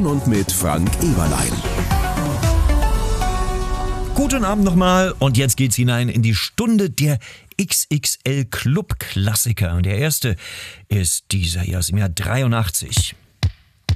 und mit Frank Eberlein. Guten Abend nochmal und jetzt geht's hinein in die Stunde der XXL Club Klassiker. Und der erste ist dieser hier aus dem Jahr 83.